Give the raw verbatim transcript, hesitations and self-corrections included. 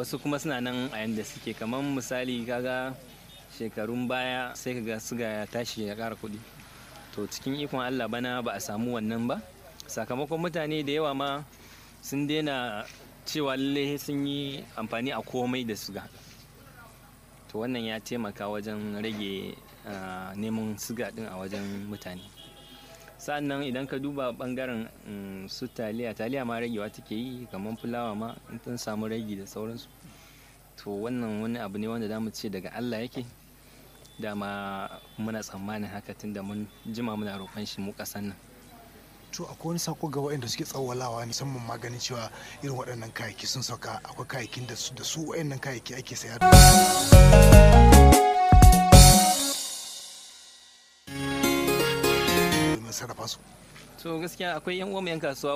wasu kuma suna nan a yanda suke, kamar misali kaga shekarun baya sai kaga suga ya tashi ya ƙara kuɗi, to cikin ikon Allah bana ba a samu wannan ba, sakamakon mutane da yawa ma sun daina cewa lallai sun yi amfani a komai da suga, to wannan ya taimaka wajen rage neman suga din a wajen mutane. Sa'annan idan ka duba bangaren su taliya taliya ma ragewa take yi, kamar fulawa ma in tun samu ragi da sauransu, to wannan wani abu ne wanda zamu ce daga Allah yake, dama muna tsammanin haka tunda mun jima muna roƙon shi mu ƙasan nan. To akwai wani sako ga waɗanda suke tsawwalawa musamman maganin cewa irin waɗannan kayayyaki sun sauka, akwai kayayyakin da su da su waɗannan kayayyaki ake saya domin sarrafa su. To gaskiya akwai yan uwan yan kasuwa